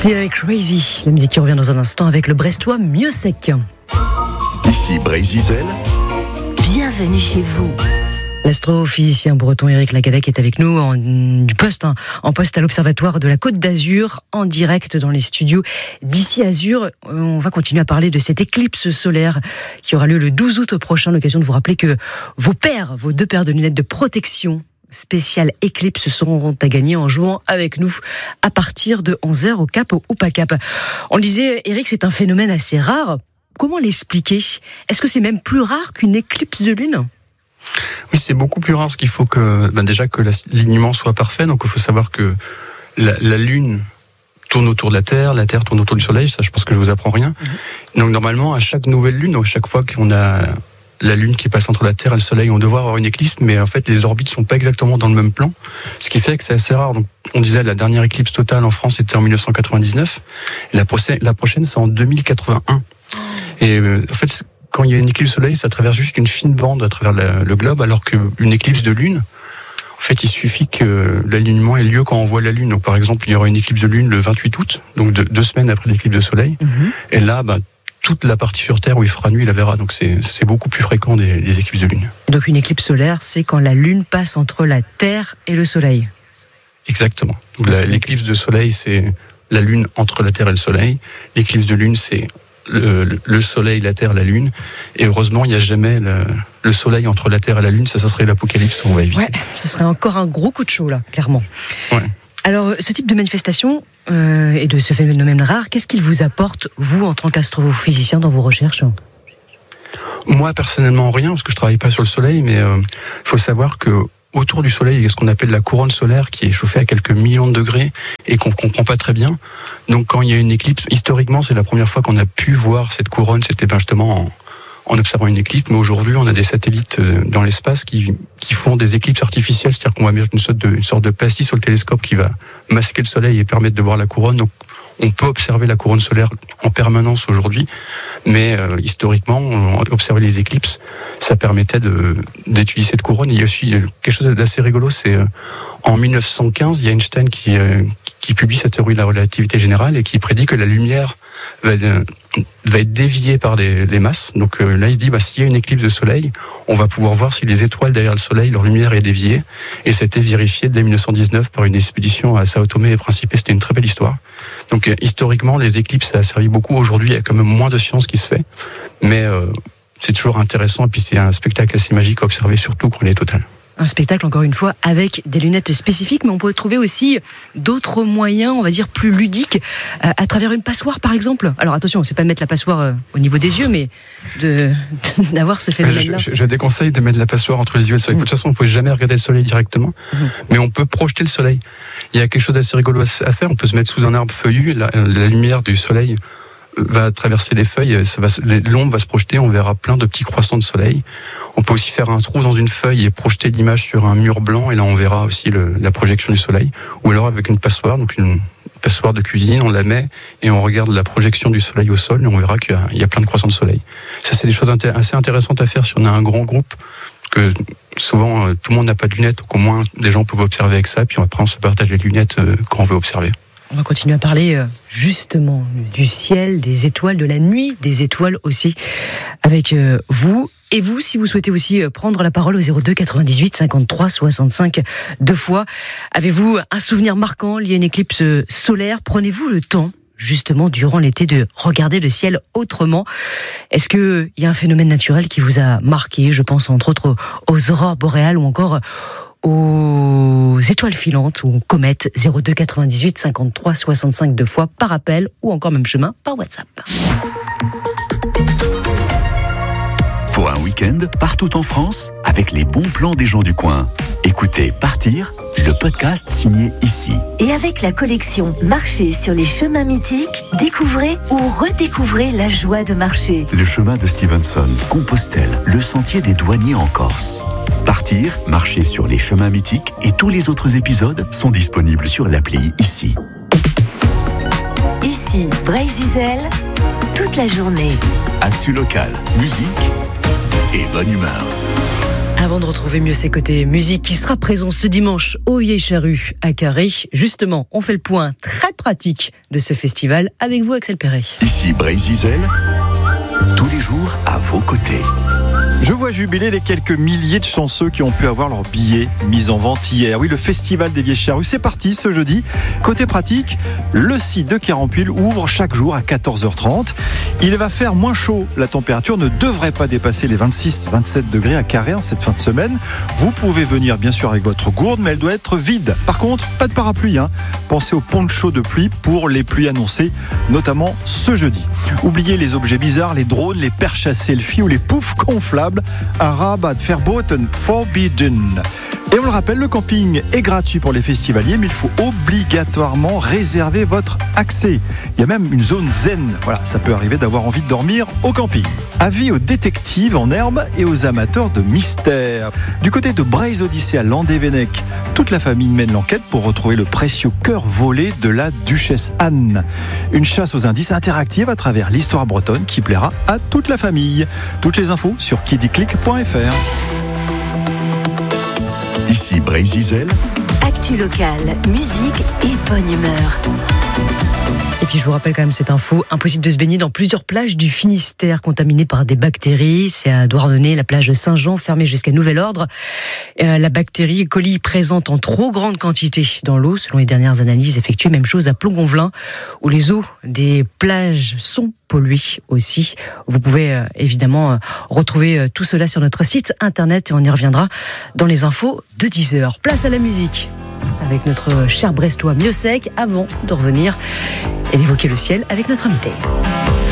C'est Crazy, la musique qui revient dans un instant avec le Brestois Mieux Sec. Ici Brésil. Bienvenue chez vous. L'astrophysicien breton Éric Lagalec est avec nous en poste à l'Observatoire de la Côte d'Azur, en direct dans les studios d'Ici Azur. On va continuer à parler de cette éclipse solaire qui aura lieu le 12 août prochain. L'occasion de vous rappeler que vos deux paires de lunettes de protection spéciale éclipse seront à gagner en jouant avec nous à partir de 11h au Cap ou pas Cap. On le disait, Éric, c'est un phénomène assez rare. Comment l'expliquer ? Est-ce que c'est même plus rare qu'une éclipse de lune ? Oui, c'est beaucoup plus rare, parce qu'il faut que, déjà que l'alignement soit parfait. Donc il faut savoir que la Lune tourne autour de la Terre tourne autour du Soleil. Ça, je pense que je vous apprends rien. Donc normalement, à chaque nouvelle Lune, donc chaque fois qu'on a la Lune qui passe entre la Terre et le Soleil, on devrait avoir une éclipse, mais en fait, les orbites sont pas exactement dans le même plan, ce qui fait que c'est assez rare. Donc on disait la dernière éclipse totale en France était en 1999, et la prochaine c'est en 2081. Et en fait, quand il y a une éclipse soleil, ça traverse juste une fine bande à travers le globe, alors qu'une éclipse de lune, en fait, il suffit que l'alignement ait lieu quand on voit la lune. Donc, par exemple, il y aura une éclipse de lune le 28 août, donc 2 semaines après l'éclipse de soleil. Et là, toute la partie sur Terre où il fera nuit, la verra. Donc, c'est beaucoup plus fréquent des éclipses de lune. Donc, une éclipse solaire, c'est quand la lune passe entre la Terre et le Soleil. Exactement. Donc, l'éclipse de soleil, c'est la lune entre la Terre et le Soleil. L'éclipse de lune, c'est le Soleil, la Terre, la Lune. Et heureusement, il n'y a jamais le Soleil entre la Terre et la Lune. Ça serait l'apocalypse, on va éviter. Ouais, ce serait encore un gros coup de chaud, là, clairement. Ouais. Alors, ce type de manifestation et de ce phénomène rare, qu'est-ce qu'il vous apporte, vous, en tant qu'astrophysicien, dans vos recherches ? Moi, personnellement, rien, parce que je ne travaille pas sur le Soleil, mais il faut savoir que autour du Soleil, il y a ce qu'on appelle la couronne solaire qui est chauffée à quelques millions de degrés et qu'on ne comprend pas très bien. Donc quand il y a une éclipse, historiquement, c'est la première fois qu'on a pu voir cette couronne, c'était justement en observant une éclipse. Mais aujourd'hui, on a des satellites dans l'espace qui font des éclipses artificielles, c'est-à-dire qu'on va mettre une sorte de pastille sur le télescope qui va masquer le Soleil et permettre de voir la couronne. Donc on peut observer la couronne solaire en permanence aujourd'hui, mais historiquement, observer les éclipses, ça permettait d'étudier cette couronne. Et il y a aussi quelque chose d'assez rigolo, c'est en 1915, il y a Einstein qui publie sa théorie de la relativité générale et qui prédit que la lumière va être déviée par les masses. Donc là, il se dit, s'il y a une éclipse de soleil, on va pouvoir voir si les étoiles derrière le soleil, leur lumière est déviée. Et ça a été vérifié dès 1919 par une expédition à Sao Tomé et Principe. C'était une très belle histoire. Donc historiquement, les éclipses, ça a servi beaucoup. Aujourd'hui, il y a quand même moins de science qui se fait. Mais c'est toujours intéressant. Et puis c'est un spectacle assez magique à observer, surtout quand il est total. Un spectacle, encore une fois, avec des lunettes spécifiques, mais on peut trouver aussi d'autres moyens, on va dire, plus ludiques, à travers une passoire, par exemple. Alors attention, c'est pas de mettre la passoire au niveau des yeux, mais d'avoir ce phénomène-là. Je déconseille de mettre la passoire entre les yeux et le soleil. De toute façon, il ne faut jamais regarder le soleil directement, mais on peut projeter le soleil. Il y a quelque chose d'assez rigolo à faire. On peut se mettre sous un arbre feuillu, la lumière du soleil va traverser les feuilles, l'ombre va se projeter, on verra plein de petits croissants de soleil. On peut aussi faire un trou dans une feuille et projeter l'image sur un mur blanc, et là on verra aussi la projection du soleil. Ou alors avec une passoire, donc une passoire de cuisine, on la met et on regarde la projection du soleil au sol et on verra qu'il y a plein de croissants de soleil. Ça, c'est des choses assez intéressantes à faire si on a un grand groupe, que souvent tout le monde n'a pas de lunettes, donc au moins des gens peuvent observer avec ça, puis après on se partage les lunettes quand on veut observer. On va continuer à parler justement du ciel, des étoiles, de la nuit, des étoiles aussi, avec vous. Et vous, si vous souhaitez aussi prendre la parole au 02 98 53 65 2 fois, avez-vous un souvenir marquant lié à une éclipse solaire ? Prenez-vous le temps, justement, durant l'été, de regarder le ciel autrement. Est-ce qu'il y a un phénomène naturel qui vous a marqué ? Je pense entre autres aux aurores boréales ou encore aux étoiles filantes ou aux comètes. 02 98 53 65 2 fois par appel ou encore même chemin par WhatsApp. Pour un week-end partout en France, avec les bons plans des gens du coin. Écoutez Partir, le podcast signé Ici. Et avec la collection Marcher sur les chemins mythiques, découvrez ou redécouvrez la joie de marcher. Le chemin de Stevenson, Compostelle, le sentier des douaniers en Corse. Partir, marcher sur les chemins mythiques et tous les autres épisodes sont disponibles sur l'appli Ici. Ici, Brésil, toute la journée. Actu local, musique et bonne humeur. Avant de retrouver mieux ses côtés musique qui sera présent ce dimanche au Vieille Charrue à Carré, justement, on fait le point très pratique de ce festival avec vous, Axel Perret. Ici Brésil, tous les jours à vos côtés. Je vois jubiler les quelques milliers de chanceux qui ont pu avoir leurs billets mis en vente hier. Oui, le festival des Vieilles Charrues, c'est parti ce jeudi. Côté pratique, le site de Quirampuil ouvre chaque jour à 14h30. Il va faire moins chaud. La température ne devrait pas dépasser les 26-27 degrés à Carré en cette fin de semaine. Vous pouvez venir bien sûr avec votre gourde, mais elle doit être vide. Par contre, pas de parapluie. Pensez au poncho de pluie pour les pluies annoncées, notamment ce jeudi. Oubliez les objets bizarres, les drones, les perches à selfie ou les poufs gonflables. Arabe verboten, forbidden. Et on le rappelle, le camping est gratuit pour les festivaliers, mais il faut obligatoirement réserver votre accès. Il y a même une zone zen. Voilà, ça peut arriver d'avoir envie de dormir au camping. Avis aux détectives en herbe et aux amateurs de mystère. Du côté de Breizh Odyssée à Landévennec, toute la famille mène l'enquête pour retrouver le précieux cœur volé de la duchesse Anne. Une chasse aux indices interactive à travers l'histoire bretonne qui plaira à toute la famille. Toutes les infos sur kidiclick.fr. Ici Brésil. Actu locale, musique et bonne humeur. Et puis je vous rappelle quand même cette info, impossible de se baigner dans plusieurs plages du Finistère contaminées par des bactéries. C'est à Douarnenez, la plage de Saint-Jean, fermée jusqu'à nouvel ordre. La bactérie E. coli présente en trop grande quantité dans l'eau, selon les dernières analyses effectuées. Même chose à Plongonvelin, où les eaux des plages sont polluées aussi. Vous pouvez évidemment retrouver tout cela sur notre site internet et on y reviendra dans les infos de 10h. Place à la musique avec notre cher Brestois Miossec avant de revenir et d'évoquer le ciel avec notre invité.